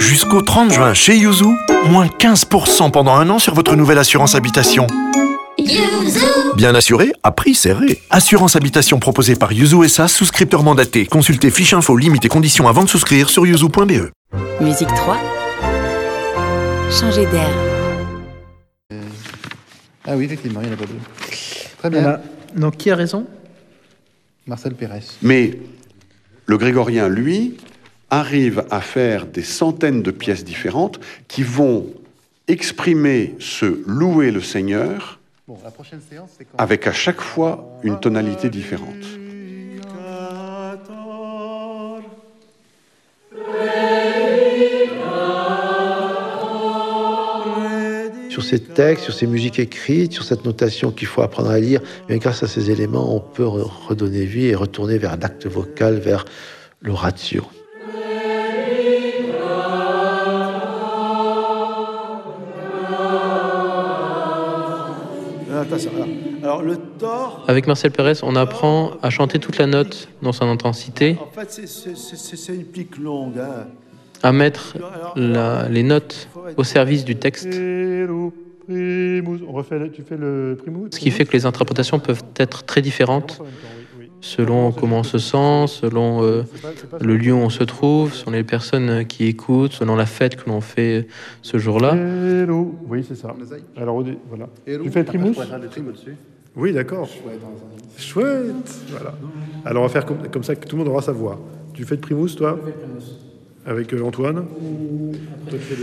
Jusqu'au 30 juin, chez Yuzu, moins 15% pendant un an sur votre nouvelle assurance habitation. Yuzu. Bien assuré, à prix serré. Assurance habitation proposée par Yuzu SA, souscripteur mandaté. Consultez fiche info, limites et conditions avant de souscrire sur yuzu.be. Musique 3. Changer d'air. Ah oui, effectivement, il n'y en a pas deux. Très bien. Voilà. Donc, qui a raison? Marcel Pérez. Mais le grégorien, lui, arrive à faire des centaines de pièces différentes qui vont exprimer ce louer le Seigneur Bon, la prochaine séance, c'est quand? avec à chaque fois une tonalité différente. Sur ces textes, sur ces musiques écrites, sur cette notation qu'il faut apprendre à lire, et grâce à ces éléments, on peut redonner vie et retourner vers l'acte vocal, vers l'oratio. Attention, alors le tord... Avec Marcel Pérez, on apprend à chanter toute la note dans son intensité, En fait, c'est une pique longue. Hein. à mettre les notes au service du texte, On refait, tu fais le primus. ce qui fait que les interprétations peuvent être très différentes selon comment on se sent, selon le lieu où on se trouve, selon les personnes qui écoutent, selon la fête que l'on fait ce jour-là. Oui, c'est ça. Alors, voilà. Tu fais le primus. Oui, d'accord. Chouette. Voilà. Alors, on va faire comme ça que tout le monde aura sa voix. Tu fais le primus, toi? Avec Antoine. Toi, tu fais